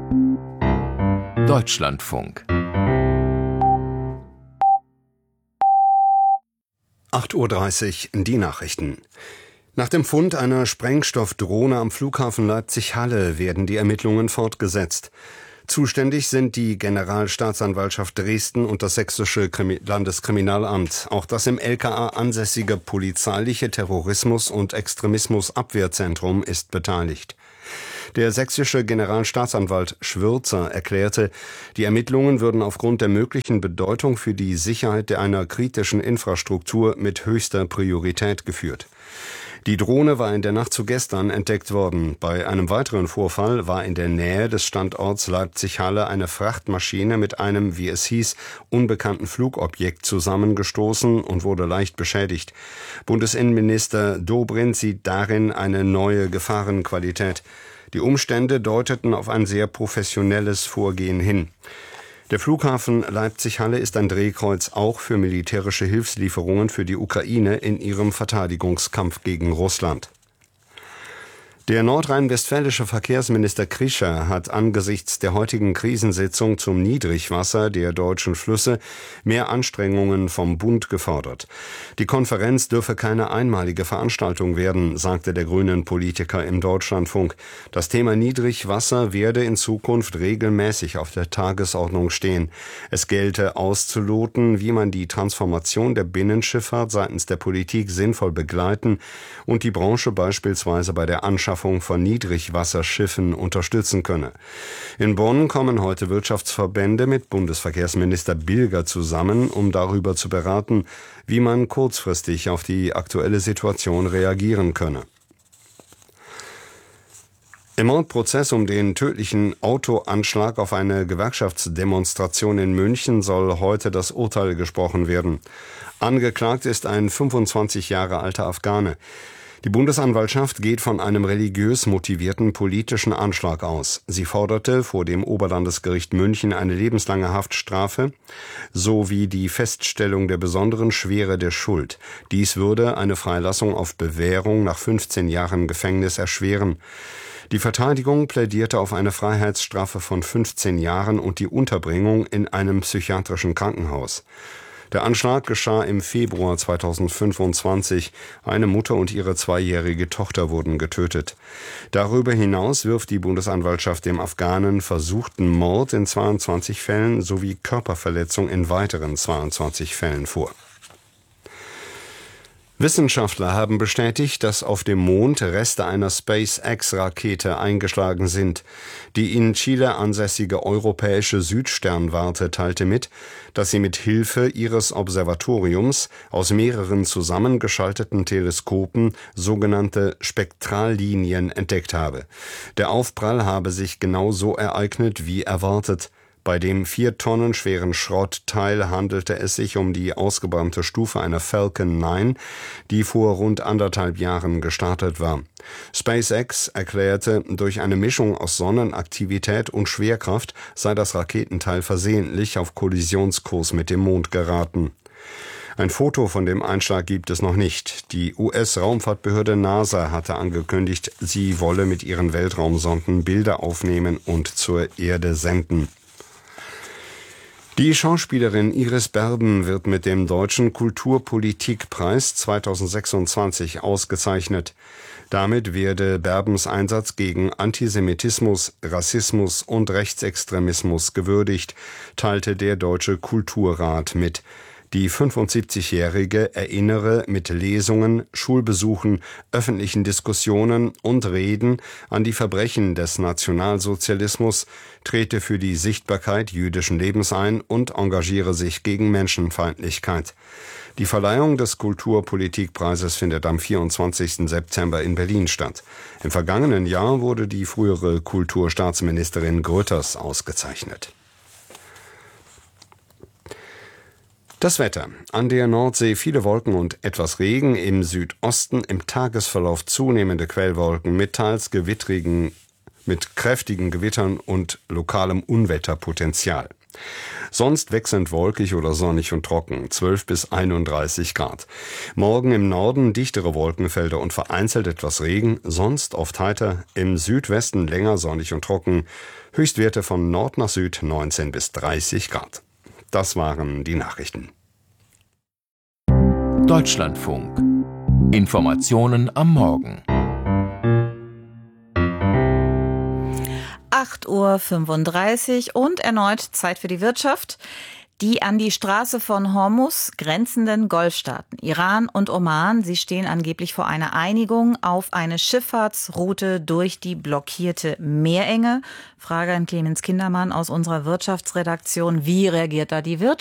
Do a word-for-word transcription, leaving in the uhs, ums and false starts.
Deutschlandfunk. acht Uhr dreißig, die Nachrichten. Nach dem Fund einer Sprengstoffdrohne am Flughafen Leipzig-Halle werden die Ermittlungen fortgesetzt. Zuständig sind die Generalstaatsanwaltschaft Dresden und das Sächsische Landeskriminalamt. Auch das im L K A ansässige polizeiliche Terrorismus- und Extremismusabwehrzentrum ist beteiligt. Der sächsische Generalstaatsanwalt Schwürzer erklärte, die Ermittlungen würden aufgrund der möglichen Bedeutung für die Sicherheit einer kritischen Infrastruktur mit höchster Priorität geführt. Die Drohne war in der Nacht zu gestern entdeckt worden. Bei einem weiteren Vorfall war in der Nähe des Standorts Leipzig-Halle eine Frachtmaschine mit einem, wie es hieß, unbekannten Flugobjekt zusammengestoßen und wurde leicht beschädigt. Bundesinnenminister Dobrindt sieht darin eine neue Gefahrenqualität. Die Umstände deuteten auf ein sehr professionelles Vorgehen hin. Der Flughafen Leipzig-Halle ist ein Drehkreuz auch für militärische Hilfslieferungen für die Ukraine in ihrem Verteidigungskampf gegen Russland. Der nordrhein-westfälische Verkehrsminister Krischer hat angesichts der heutigen Krisensitzung zum Niedrigwasser der deutschen Flüsse mehr Anstrengungen vom Bund gefordert. Die Konferenz dürfe keine einmalige Veranstaltung werden, sagte der grünen Politiker im Deutschlandfunk. Das Thema Niedrigwasser werde in Zukunft regelmäßig auf der Tagesordnung stehen. Es gelte auszuloten, wie man die Transformation der Binnenschifffahrt seitens der Politik sinnvoll begleiten und die Branche beispielsweise bei der Anschaffung von Niedrigwasserschiffen unterstützen könne. In Bonn kommen heute Wirtschaftsverbände mit Bundesverkehrsminister Bilger zusammen, um darüber zu beraten, wie man kurzfristig auf die aktuelle Situation reagieren könne. Im Mordprozess um den tödlichen Autoanschlag auf eine Gewerkschaftsdemonstration in München soll heute das Urteil gesprochen werden. Angeklagt ist ein fünfundzwanzig Jahre alter Afghane. Die Bundesanwaltschaft geht von einem religiös motivierten politischen Anschlag aus. Sie forderte vor dem Oberlandesgericht München eine lebenslange Haftstrafe sowie die Feststellung der besonderen Schwere der Schuld. Dies würde eine Freilassung auf Bewährung nach fünfzehn Jahren Gefängnis erschweren. Die Verteidigung plädierte auf eine Freiheitsstrafe von fünfzehn Jahren und die Unterbringung in einem psychiatrischen Krankenhaus. Der Anschlag geschah im Februar zweitausendfünfundzwanzig. Eine Mutter und ihre zweijährige Tochter wurden getötet. Darüber hinaus wirft die Bundesanwaltschaft dem Afghanen versuchten Mord in zweiundzwanzig Fällen sowie Körperverletzung in weiteren zweiundzwanzig Fällen vor. Wissenschaftler haben bestätigt, dass auf dem Mond Reste einer SpaceX-Rakete eingeschlagen sind. Die in Chile ansässige europäische Südsternwarte teilte mit, dass sie mit Hilfe ihres Observatoriums aus mehreren zusammengeschalteten Teleskopen sogenannte Spektrallinien entdeckt habe. Der Aufprall habe sich genau so ereignet wie erwartet. Bei dem vier Tonnen schweren Schrottteil handelte es sich um die ausgebrannte Stufe einer Falcon neun, die vor rund anderthalb Jahren gestartet war. SpaceX erklärte, durch eine Mischung aus Sonnenaktivität und Schwerkraft sei das Raketenteil versehentlich auf Kollisionskurs mit dem Mond geraten. Ein Foto von dem Einschlag gibt es noch nicht. Die U S-Raumfahrtbehörde NASA hatte angekündigt, sie wolle mit ihren Weltraumsonden Bilder aufnehmen und zur Erde senden. Die Schauspielerin Iris Berben wird mit dem Deutschen Kulturpolitikpreis zweitausendsechsundzwanzig ausgezeichnet. Damit werde Berbens Einsatz gegen Antisemitismus, Rassismus und Rechtsextremismus gewürdigt, teilte der Deutsche Kulturrat mit. Die fünfundsiebzigjährige erinnere mit Lesungen, Schulbesuchen, öffentlichen Diskussionen und Reden an die Verbrechen des Nationalsozialismus, trete für die Sichtbarkeit jüdischen Lebens ein und engagiere sich gegen Menschenfeindlichkeit. Die Verleihung des Kulturpolitikpreises findet am vierundzwanzigsten September in Berlin statt. Im vergangenen Jahr wurde die frühere Kulturstaatsministerin Grütters ausgezeichnet. Das Wetter. An der Nordsee viele Wolken und etwas Regen, im Südosten im Tagesverlauf zunehmende Quellwolken mit teils gewittrigen, mit kräftigen Gewittern und lokalem Unwetterpotenzial. Sonst wechselnd wolkig oder sonnig und trocken, zwölf bis einunddreißig Grad. Morgen im Norden dichtere Wolkenfelder und vereinzelt etwas Regen, sonst oft heiter, im Südwesten länger sonnig und trocken, Höchstwerte von Nord nach Süd neunzehn bis dreißig Grad. Das waren die Nachrichten. Deutschlandfunk. Informationen am Morgen. acht Uhr fünfunddreißig und erneut Zeit für die Wirtschaft. Die an die Straße von Hormuz grenzenden Golfstaaten, Iran und Oman, sie stehen angeblich vor einer Einigung auf eine Schifffahrtsroute durch die blockierte Meerenge. Frage an Clemens Kindermann aus unserer Wirtschaftsredaktion. Wie reagiert da die Wirtschaft?